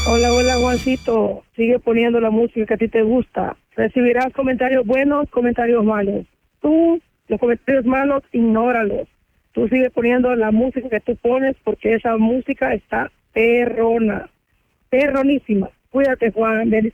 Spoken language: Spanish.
Hola, hola Juancito, sigue poniendo la música que a ti te gusta. Recibirás comentarios buenos, comentarios malos. Tú, los comentarios malos, ignóralos. Tú sigue poniendo la música que tú pones porque esa música está perrona, perronísima. Cuídate, Juan, bendiciones.